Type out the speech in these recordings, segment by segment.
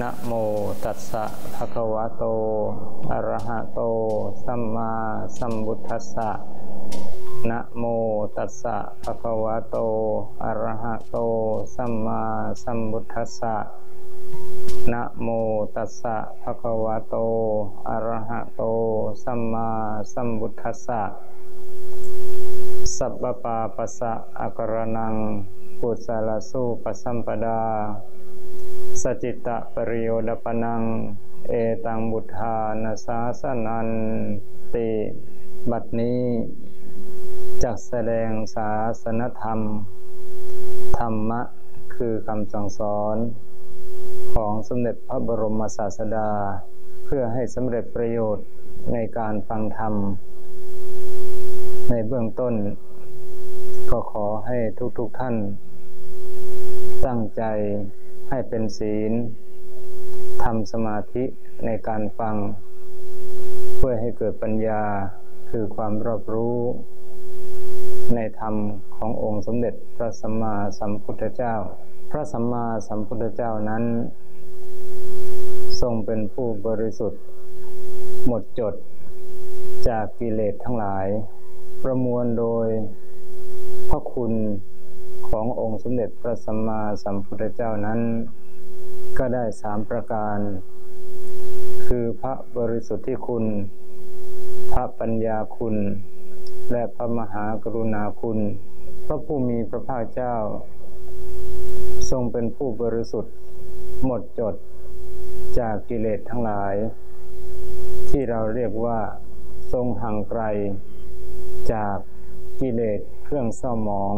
นะโมตัสสะภะคะวะโตอะระหะโตสัมมาสัมพุทธัสสะนะโมตัสสะภะคะวะโตอะระหะโตสัมมาสัมพุทธัสสะนะโมตัสสะภะคะวะโตอะระหะโตสัมมาสัมพุทธัสสะสัพพปาปัสสะอะกะนังกุศลสูปสัมปดาสจิตตปริโยดปนังเอตังบุทธานาสาสนันติบัดนี้จักแสดงศาสนธรรมธรรมะคือคำสั่งสอนของสมเด็จพระบรมศาสดาเพื่อให้สำเร็จประโยชน์ในการฟังธรรมในเบื้องต้นก็ขอให้ทุกท่านตั้งใจให้เป็นศีลทำสมาธิในการฟังเพื่อให้เกิดปัญญาคือความรอบรู้ในธรรมขององค์สมเด็จพระสัมมาสัมพุทธเจ้าพระสัมมาสัมพุทธเจ้านั้นทรงเป็นผู้บริสุทธิ์หมดจดจากกิเลสทั้งหลายประมวลโดยพระคุณขององค์สมเด็จพระสัมมาสัมพุทธเจ้านั้นก็ได้3ประการคือพระบริสุทธิคุณพระปัญญาคุณและพระมหากรุณาคุณพระผู้มีพระภาคเจ้าทรงเป็นผู้บริสุทธิ์หมดจดจากกิเลสทั้งหลายที่เราเรียกว่าทรงห่างไกลจากกิเลสเครื่องเศร้าหมอง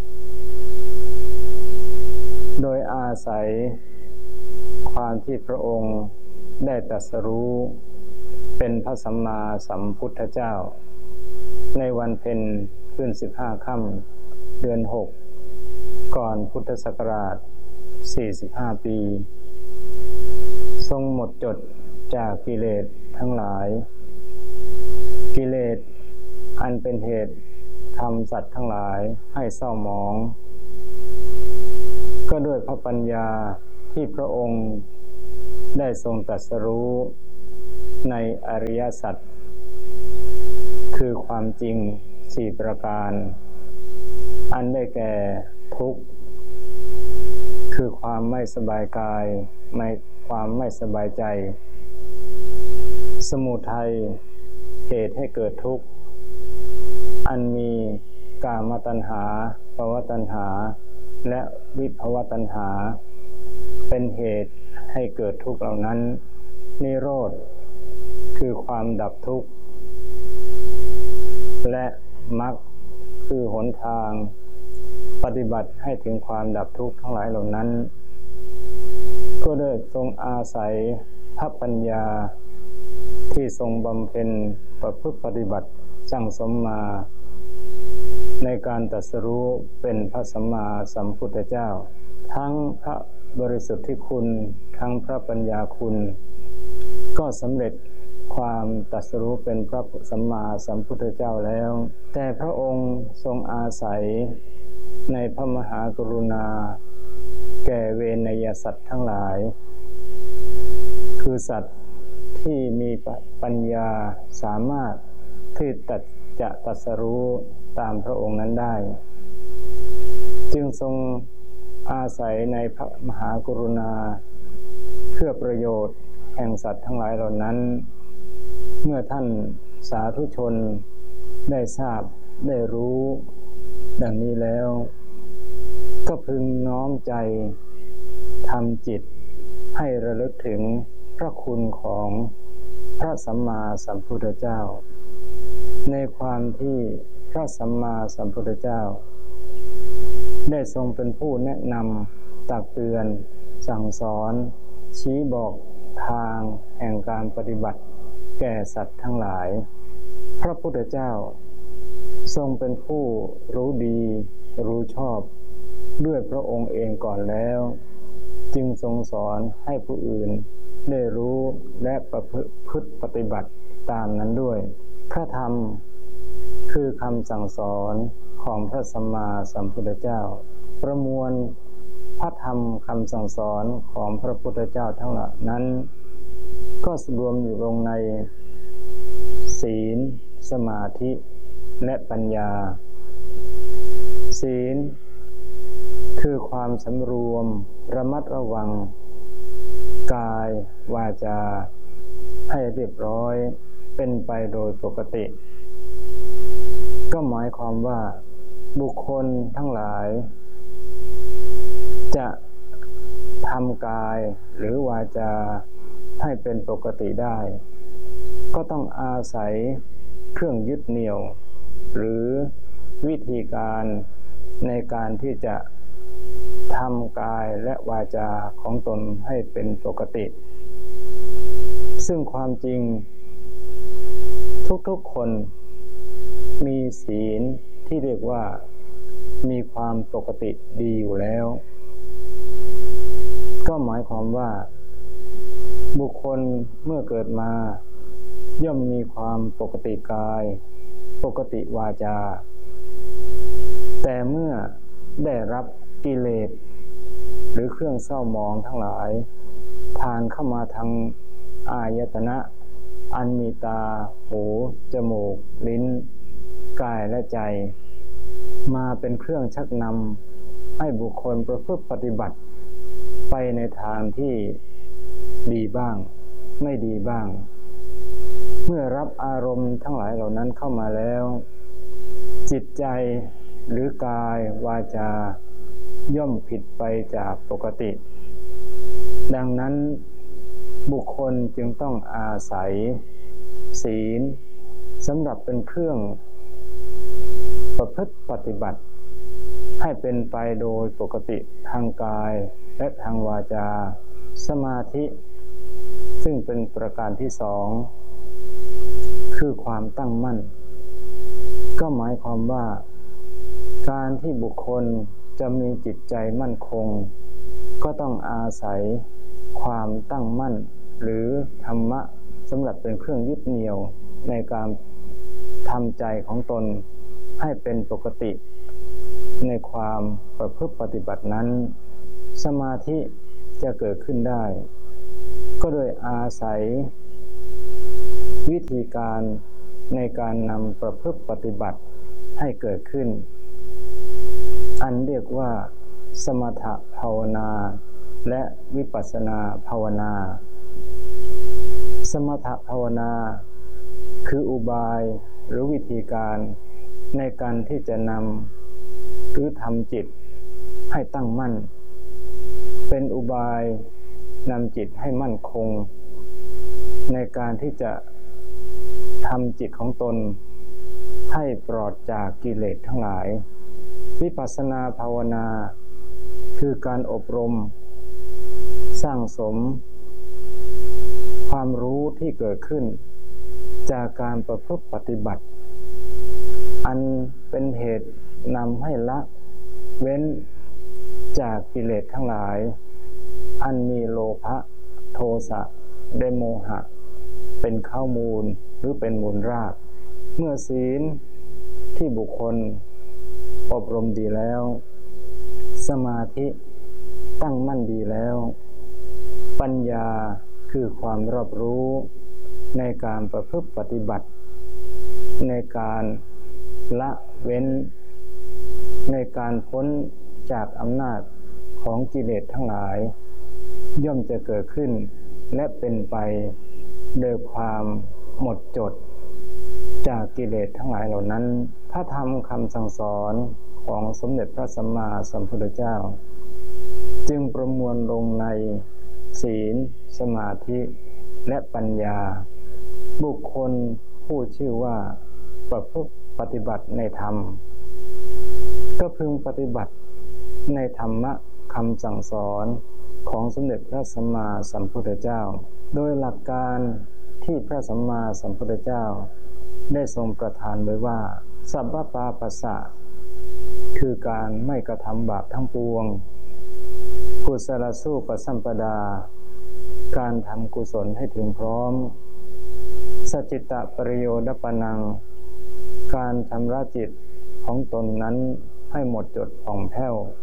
โดยอาศัยความที่พระองค์ได้ตรัสรู้เป็นพระสัมมาสัมพุทธเจ้าในวันเพ็ญขึ้น15ค่ำเดือน6ก่อนพุทธศักราช45ปีทรงหมดจดจากกิเลสทั้งหลายกิเลสอันเป็นเหตุทำสัตว์ทั้งหลายให้เศร้าหมองก็ด้วยพระปัญญาที่พระองค์ได้ทรงตรัสรู้ในอริยสัจคือความจริง4ประการอันได้แก่ทุกข์คือความไม่สบายกายความไม่สบายใจสมุทัยเหตุให้เกิดทุกข์อันมีกามตัณหาภวตัณหาและวิภวตัณหาเป็นเหตุให้เกิดทุกข์เหล่านั้นนิโรธคือความดับทุกข์และมรรคคือหนทางปฏิบัติให้ถึงความดับทุกข์ทั้งหลายเหล่านั้นก็ได้ทรงอาศัยพระปัญญาที่ทรงบำเพ็ญประพฤติปฏิบัติสั่งสมมาในการตรัสรู้เป็นพระสัมมาสัมพุทธเจ้าทั้งพระบริสุทธิคุณทั้งพระปัญญาคุณก็สำเร็จความตรัสรู้เป็นพระสัมมาสัมพุทธเจ้าแล้วแต่พระองค์ทรงอาศัยในพระมหากรุณาแก่เวนยสัตว์ทั้งหลายคือสัตว์ที่มีปัญญาสามารถที่จะตรัสรู้ตามพระองค์นั้นได้จึงทรงอาศัยในพระมหากรุณาเพื่อประโยชน์แห่งสัตว์ทั้งหลายเหล่านั้นเมื่อท่านสาธุชนได้ทราบได้รู้ดังนี้แล้วก็พึงน้อมใจทำจิตให้ระลึกถึงพระคุณของพระสัมมาสัมพุทธเจ้าในความที่พระสัมมาสัมพุทธเจ้าได้ทรงเป็นผู้แนะนำตักเตือนสั่งสอนชี้บอกทางแห่งการปฏิบัติแก่สัตว์ทั้งหลายพระพุทธเจ้าทรงเป็นผู้รู้ดีรู้ชอบด้วยพระองค์เองก่อนแล้วจึงทรงสอนให้ผู้อื่นได้รู้และประพฤติปฏิบัติตามนั้นด้วยพระธรรมคือคำสั่งสอนของพระสัมมาสัมพุทธเจ้าประมวลพระธรรมคำสั่งสอนของพระพุทธเจ้าทั้งหลายนั้นก็รวมอยู่ลงในศีลสมาธิและปัญญาศีลคือความสำรวมระมัดระวังกายวาจาให้เรียบร้อยเป็นไปโดยปกติก็หมายความว่าบุคคลทั้งหลายจะทำกายหรือวาจาให้เป็นปกติได้ก็ต้องอาศัยเครื่องยึดเหนี่ยวหรือวิธีการในการที่จะทำกายและวาจาของตนให้เป็นปกติซึ่งความจริงทุกๆคนมีศีลที่เรียกว่ามีความปกติดีอยู่แล้วก็หมายความว่าบุคคลเมื่อเกิดมาย่อมมีความปกติกายปกติวาจาแต่เมื่อได้รับกิเลสหรือเครื่องเศร้าหมองทั้งหลายผ่านเข้ามาทางอายตนะอันมีตาหูจมูกลิ้นกายและใจมาเป็นเครื่องชักนำให้บุคคลประพฤติปฏิบัติไปในทางที่ดีบ้างไม่ดีบ้างเมื่อรับอารมณ์ทั้งหลายเหล่านั้นเข้ามาแล้วจิตใจหรือกายวาจาย่อมผิดไปจากปกติดังนั้นบุคคลจึงต้องอาศัยศีลสำหรับเป็นเครื่องประพฤติปฏิบัติให้เป็นไปโดยปกติทางกายและทางวาจาสมาธิซึ่งเป็นประการที่สองคือความตั้งมั่นก็หมายความว่าการที่บุคคลจะมีจิตใจมั่นคงก็ต้องอาศัยความตั้งมั่นหรือธรรมะสำหรับเป็นเครื่องยึดเหนี่ยวในการทำใจของตนให้เป็นปกติในความประพฤติปฏิบัตินั้นสมาธิจะเกิดขึ้นได้ก็โดยอาศัยวิธีการในการนำประพฤติปฏิบัติให้เกิดขึ้นอันเรียกว่าสมถภาวนาและวิปัสสนาภาวนาสมถภาวนาคืออุบายหรือวิธีการในการที่จะนำหรือทำจิตให้ตั้งมั่นเป็นอุบายนำจิตให้มั่นคงในการที่จะทำจิตของตนให้ปลอดจากกิเลสทั้งหลายวิปัสสนาภาวนาคือการอบรมสร้างสมความรู้ที่เกิดขึ้นจากการประพฤติปฏิบัติอันเป็นเหตุนำให้ละเว้นจากกิเลสทั้งหลายอันมีโลภะโทสะและโมหะเป็นข้าวมูลหรือเป็นมูลรากเมื่อศีลที่บุคคลอบรมดีแล้วสมาธิตั้งมั่นดีแล้วปัญญาคือความรอบรู้ในการประพฤติปฏิบัติในการละเว้นในการพ้นจากอำนาจของกิเลสทั้งหลายย่อมจะเกิดขึ้นและเป็นไปโดยความหมดจดจากกิเลสทั้งหลายเหล่านั้นพระธรรมคำสั่งสอนของสมเด็จพระสัมมาสัมพุทธเจ้าจึงประมวลลงในศีลสมาธิและปัญญาบุคคลผู้ชื่อว่าประพฤติปฏิบัติในธรรมก็พึงปฏิบัติในธรรมะคำสั่งสอนของสมเด็จพระสัมมาสัมพุทธเจ้าโดยหลักการที่พระสัมมาสัมพุทธเจ้าได้ทรงประทานไว้ว่าสัพพปาปัสสะคือการไม่กระทำบาปทั้งปวงกุศลสู้ปสัมปดาการทำกุศลให้ถึงพร้อมสัจจิตปริโยดปนังการชำระจิตของตนนั้นให้หมดจดผ่องแผ้ว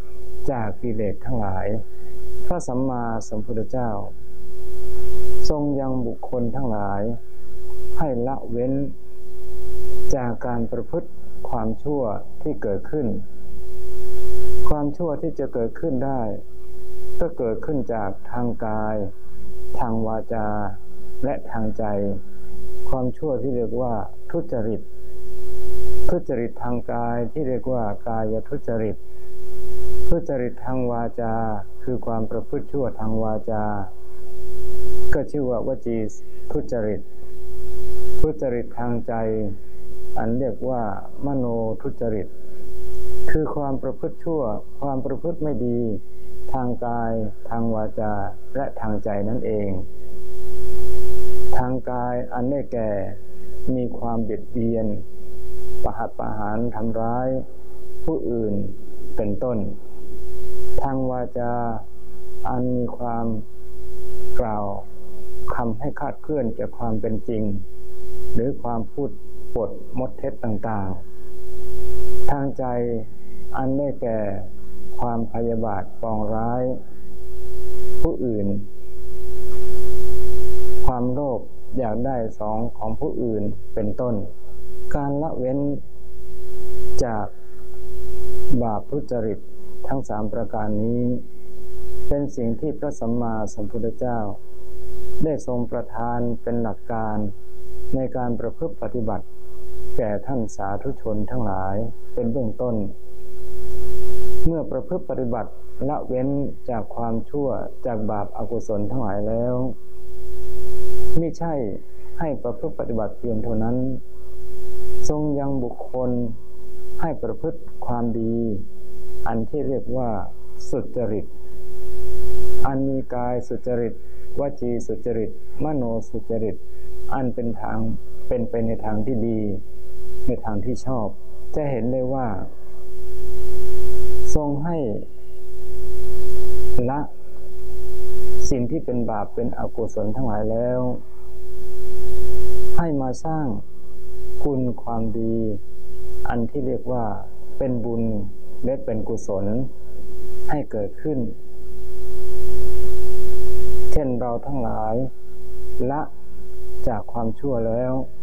จากกิเลสทั้งหลายพระสัมมาสัมพุทธเจ้าทรงยังบุคคลทั้งหลายให้ละเว้นจากการประพฤติความชั่วที่เกิดขึ้นความชั่วที่จะเกิดขึ้นได้ก็เกิดขึ้นจากทางกายทางวาจาและทางใจความชั่วที่เรียกว่าทุจริตทางกายที่เรียกว่ากายทุจริตทางวาจาคือความประพฤติชั่วทางวาจาก็ชื่อว่าวจีทุจริตทางใจอันเรียกว่ามโนทุจริตคือความประพฤติชั่วความประพฤติไม่ดีทางกายทางวาจาและทางใจนั่นเองทางกายอันได้แก่มีความเบียดเบียนประหัตประหารทำร้ายผู้อื่นเป็นต้นทางวาจาอันมีความกล่าวคำให้คลาดเคลื่อนจากความเป็นจริงหรือความพูดปดมดเท็จต่างๆทางใจอันได้แก่ความพยาบาทปองร้ายผู้อื่นความโลภอยากได้ของผู้อื่นเป็นต้นการละเว้นจากบาปทุจริตทั้ง3ประการนี้เป็นสิ่งที่พระสัมมาสัมพุทธเจ้าได้ทรงประทานเป็นหลักการในการประพฤติปฏิบัติแก่ท่านสาธุชนทั้งหลายเป็นเบื้องต้นเมื่อประพฤติปฏิบัติละเว้นจากความชั่วจากบาปอกุศลทั้งหลายแล้วไม่ใช่ให้ประพฤติปฏิบัติเพียงเท่านั้นทรงยังบุคคลให้ประพฤติความดีอันที่เรียกว่าสุจริตอันมีกายสุจริตวจีสุจริตมโนสุจริตอันเป็นไปในทางที่ดีในทางที่ชอบจะเห็นได้ว่าทรงให้ละสิ่งที่เป็นบาปเป็นอกุศลทั้งหลายแล้วให้มาสร้างคุณความดีอันที่เรียกว่าเป็นบุญและเป็นกุศลให้เกิดขึ้นเช่นเราทั้งหลายละจากความชั่วแล้ว